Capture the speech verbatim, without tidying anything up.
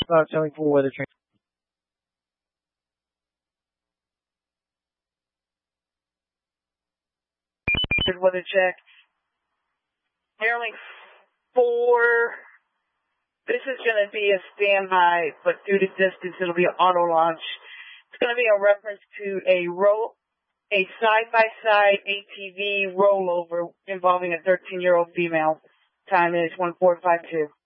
about selling full weather trains. Good weather check. Airlink four. This is going to be a standby, but due to distance, it'll be an auto launch. It's going to be a reference to a roll, a side-by-side A T V rollover involving a thirteen-year-old female. Time is one four five two.